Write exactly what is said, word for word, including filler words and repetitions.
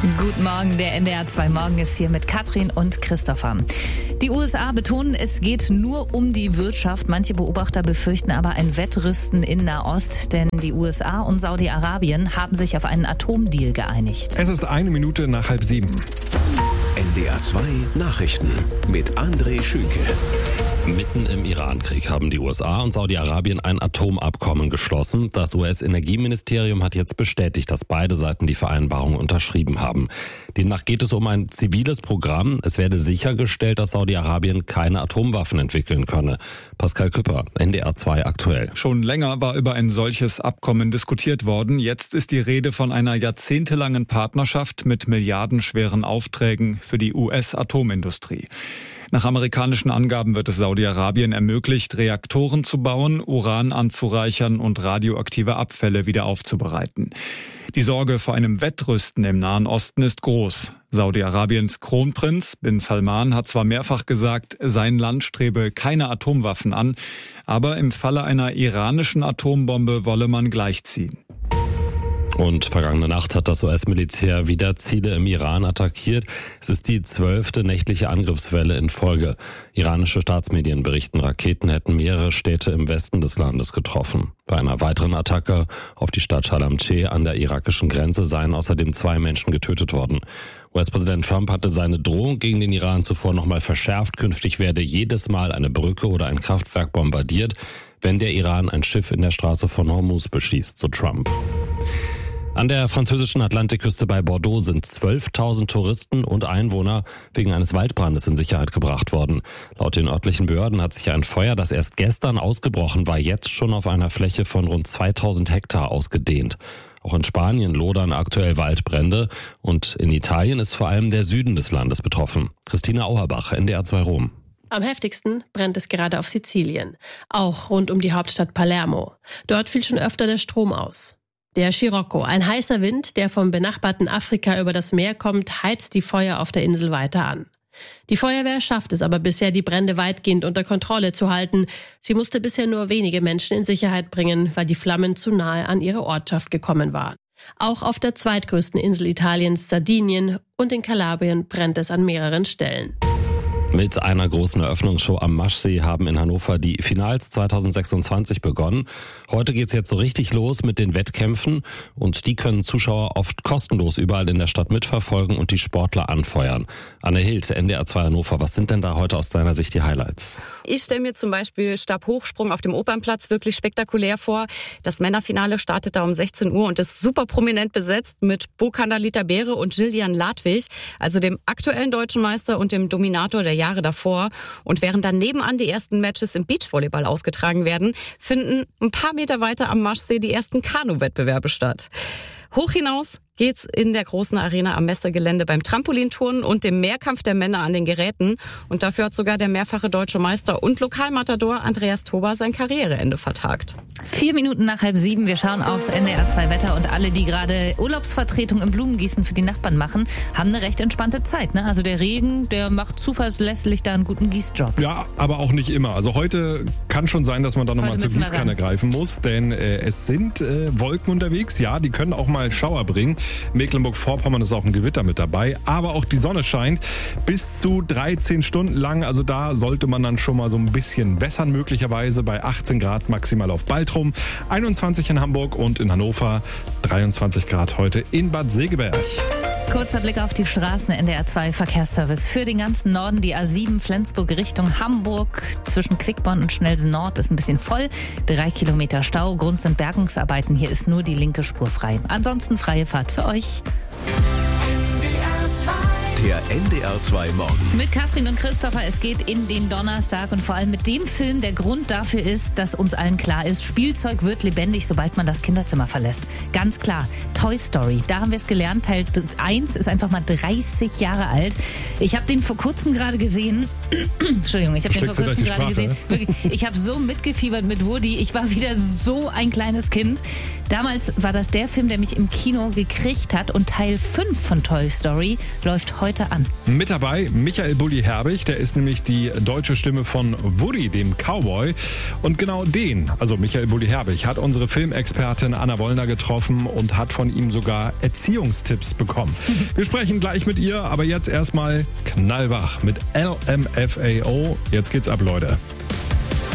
Guten Morgen, der N D R zwei Morgen ist hier mit Katrin und Christopher. Die U S A betonen, es geht nur um die Wirtschaft. Manche Beobachter befürchten aber ein Wettrüsten in Nahost, denn die U S A und Saudi-Arabien haben sich auf einen Atomdeal geeinigt. Es ist eine Minute nach halb sieben. N D R zwei Nachrichten mit André Schünke. Mitten im Iran-Krieg haben die U S A und Saudi-Arabien ein Atomabkommen geschlossen. Das U S-Energieministerium hat jetzt bestätigt, dass beide Seiten die Vereinbarung unterschrieben haben. Demnach geht es um ein ziviles Programm. Es werde sichergestellt, dass Saudi-Arabien keine Atomwaffen entwickeln könne. Pascal Küpper, N D R zwei aktuell. Schon länger war über ein solches Abkommen diskutiert worden. Jetzt ist die Rede von einer jahrzehntelangen Partnerschaft mit milliardenschweren Aufträgen für die U S-Atomindustrie. Nach amerikanischen Angaben wird es Saudi-Arabien ermöglicht, Reaktoren zu bauen, Uran anzureichern und radioaktive Abfälle wieder aufzubereiten. Die Sorge vor einem Wettrüsten im Nahen Osten ist groß. Saudi-Arabiens Kronprinz bin Salman hat zwar mehrfach gesagt, sein Land strebe keine Atomwaffen an, aber im Falle einer iranischen Atombombe wolle man gleichziehen. Und vergangene Nacht hat das U S-Militär wieder Ziele im Iran attackiert. Es ist die zwölfte nächtliche Angriffswelle in Folge. Iranische Staatsmedien berichten, Raketen hätten mehrere Städte im Westen des Landes getroffen. Bei einer weiteren Attacke auf die Stadt Shalamcheh an der irakischen Grenze seien außerdem zwei Menschen getötet worden. U S-Präsident Trump hatte seine Drohung gegen den Iran zuvor nochmal verschärft. Künftig werde jedes Mal eine Brücke oder ein Kraftwerk bombardiert, wenn der Iran ein Schiff in der Straße von Hormuz beschießt, so Trump. An der französischen Atlantikküste bei Bordeaux sind zwölftausend Touristen und Einwohner wegen eines Waldbrandes in Sicherheit gebracht worden. Laut den örtlichen Behörden hat sich ein Feuer, das erst gestern ausgebrochen war, jetzt schon auf einer Fläche von rund zweitausend Hektar ausgedehnt. Auch in Spanien lodern aktuell Waldbrände und in Italien ist vor allem der Süden des Landes betroffen. Christina Auerbach, N D R zwei Rom. Am heftigsten brennt es gerade auf Sizilien, auch rund um die Hauptstadt Palermo. Dort fiel schon öfter der Strom aus. Der Scirocco, ein heißer Wind, der vom benachbarten Afrika über das Meer kommt, heizt die Feuer auf der Insel weiter an. Die Feuerwehr schafft es aber bisher, die Brände weitgehend unter Kontrolle zu halten. Sie musste bisher nur wenige Menschen in Sicherheit bringen, weil die Flammen zu nahe an ihre Ortschaft gekommen waren. Auch auf der zweitgrößten Insel Italiens, Sardinien, und in Kalabrien brennt es an mehreren Stellen. Mit einer großen Eröffnungsshow am Maschsee haben in Hannover die Finals zweitausendsechsundzwanzig begonnen. Heute geht's jetzt so richtig los mit den Wettkämpfen und die können Zuschauer oft kostenlos überall in der Stadt mitverfolgen und die Sportler anfeuern. Anne Hild, N D R zwei Hannover, was sind denn da heute aus deiner Sicht die Highlights? Ich stelle mir zum Beispiel Stabhochsprung auf dem Opernplatz wirklich spektakulär vor. Das Männerfinale startet da um sechzehn Uhr und ist super prominent besetzt mit Bo-Kandalita Beere und Gillian Ladwig, also dem aktuellen deutschen Meister und dem Dominator der Jahre davor. Und während dann nebenan die ersten Matches im Beachvolleyball ausgetragen werden, finden ein paar Meter weiter am Maschsee die ersten Kanu-Wettbewerbe statt. Hoch hinaus geht's in der großen Arena am Messegelände beim Trampolinturnen und dem Mehrkampf der Männer an den Geräten. Und dafür hat sogar der mehrfache deutsche Meister und Lokalmatador Andreas Toba sein Karriereende vertagt. Vier Minuten nach halb sieben, wir schauen aufs N D R zwei Wetter und alle, die gerade Urlaubsvertretung im Blumengießen für die Nachbarn machen, haben eine recht entspannte Zeit. Ne? Also der Regen, der macht zuverlässig da einen guten Gießjob. Ja, aber auch nicht immer. Also heute kann schon sein, dass man da nochmal zur Gießkanne greifen muss, denn äh, es sind äh, Wolken unterwegs. Ja, die können auch mal Schauer bringen. Mecklenburg-Vorpommern ist auch ein Gewitter mit dabei, aber auch die Sonne scheint bis zu dreizehn Stunden lang. Also da sollte man dann schon mal so ein bisschen wässern, möglicherweise bei achtzehn Grad maximal auf Baltrum, einundzwanzig in Hamburg und in Hannover, dreiundzwanzig Grad heute in Bad Segeberg. Kurzer Blick auf die Straßen, N D R zwei Verkehrsservice. Für den ganzen Norden die A sieben Flensburg Richtung Hamburg. Zwischen Quickborn und Schnelsen Nord ist ein bisschen voll. Drei Kilometer Stau. Grund sind Bergungsarbeiten. Hier ist nur die linke Spur frei. Ansonsten freie Fahrt für euch. Der N D R zwei Morgen. Mit Katrin und Christopher, es geht in den Donnerstag und vor allem mit dem Film. Der Grund dafür ist, dass uns allen klar ist, Spielzeug wird lebendig, sobald man das Kinderzimmer verlässt. Ganz klar, Toy Story, da haben wir es gelernt. Teil eins ist einfach mal dreißig Jahre alt. Ich habe den vor kurzem gerade gesehen. Entschuldigung, ich habe den vor kurzem gerade gesehen. Wirklich, ich habe so mitgefiebert mit Woody. Ich war wieder so ein kleines Kind. Damals war das der Film, der mich im Kino gekriegt hat und Teil fünf von Toy Story läuft heute an. Mit dabei Michael Bulli Herbig, der ist nämlich die deutsche Stimme von Woody, dem Cowboy. Und genau den, also Michael Bulli Herbig, hat unsere Filmexpertin Anna Wollner getroffen und hat von ihm sogar Erziehungstipps bekommen. Wir sprechen gleich mit ihr, aber jetzt erstmal knallwach mit L M F A O. Jetzt geht's ab, Leute.